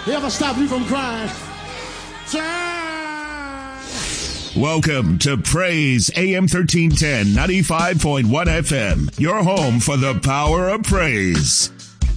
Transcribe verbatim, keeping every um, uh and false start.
He ever stop you from crying? Welcome to Praise A M thirteen ten, ninety-five point one F M, your home for the power of praise.